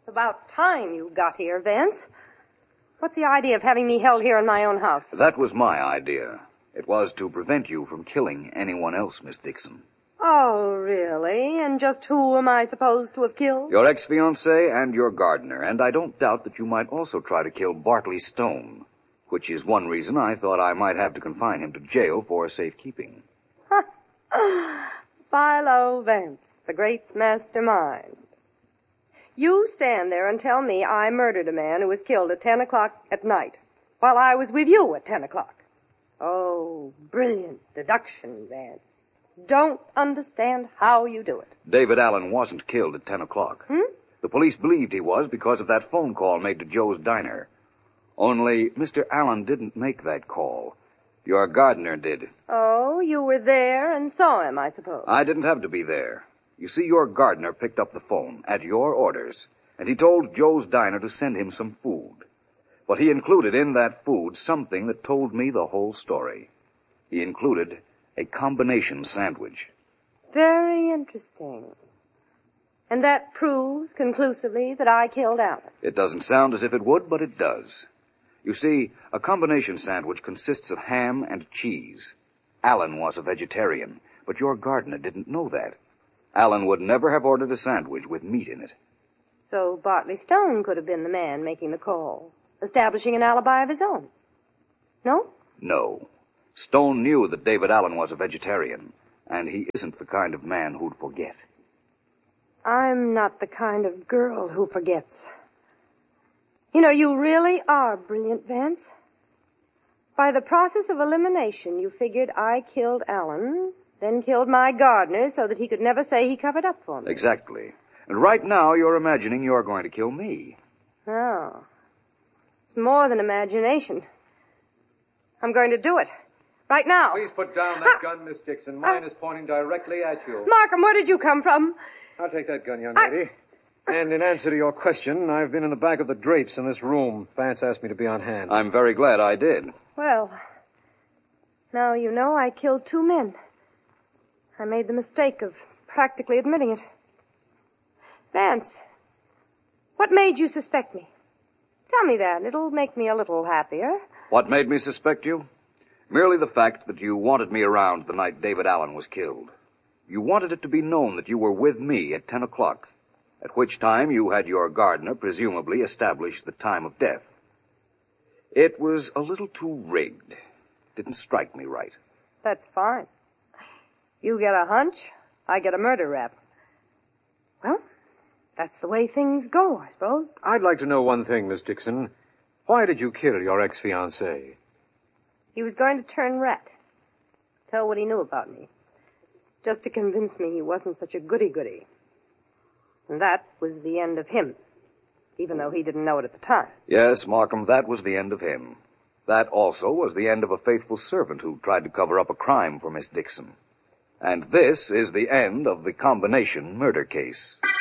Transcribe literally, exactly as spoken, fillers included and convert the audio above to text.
It's about time you got here, Vance. What's the idea of having me held here in my own house? That was my idea. It was to prevent you from killing anyone else, Miss Dixon. Oh, really? And just who am I supposed to have killed? Your ex-fiancé and your gardener, and I don't doubt that you might also try to kill Bartley Stone, which is one reason I thought I might have to confine him to jail for safekeeping. Philo Vance, the great mastermind. You stand there and tell me I murdered a man who was killed at ten o'clock at night, while I was with you at ten o'clock. Oh, brilliant deduction, Vance. Don't understand how you do it. David Allen wasn't killed at ten o'clock. Hmm? The police believed he was because of that phone call made to Joe's Diner. Only Mister Allen didn't make that call. Your gardener did. Oh, you were there and saw him, I suppose. I didn't have to be there. You see, your gardener picked up the phone at your orders, and he told Joe's Diner to send him some food. But he included in that food something that told me the whole story. He included a combination sandwich. Very interesting. And that proves conclusively that I killed Allen. It doesn't sound as if it would, but it does. You see, a combination sandwich consists of ham and cheese. Allen was a vegetarian, but your gardener didn't know that. Allen would never have ordered a sandwich with meat in it. So Bartley Stone could have been the man making the call, establishing an alibi of his own. No? No. Stone knew that David Allen was a vegetarian, and he isn't the kind of man who'd forget. I'm not the kind of girl who forgets. You know, you really are brilliant, Vance. By the process of elimination, you figured I killed Allen, then killed my gardener so that he could never say he covered up for me. Exactly. And right now you're imagining you're going to kill me. Oh. It's more than imagination. I'm going to do it. Right now. Please put down that gun, Miss Dixon. Mine is pointing directly at you. Markham, where did you come from? I'll take that gun, young I... lady. And in answer to your question, I've been in the back of the drapes in this room. Vance asked me to be on hand. I'm very glad I did. Well, now you know I killed two men. I made the mistake of practically admitting it. Vance, what made you suspect me? Tell me that. It'll make me a little happier. What made me suspect you? Merely the fact that you wanted me around the night David Allen was killed. You wanted it to be known that you were with me at ten o'clock, at which time you had your gardener presumably establish the time of death. It was a little too rigged. Didn't strike me right. That's fine. You get a hunch, I get a murder rap. Well, that's the way things go, I suppose. I'd like to know one thing, Miss Dixon. Why did you kill your ex-fiancé? He was going to turn rat. Tell what he knew about me. Just to convince me he wasn't such a goody-goody. And that was the end of him, even though he didn't know it at the time. Yes, Markham, that was the end of him. That also was the end of a faithful servant who tried to cover up a crime for Miss Dixon. And this is the end of the combination murder case.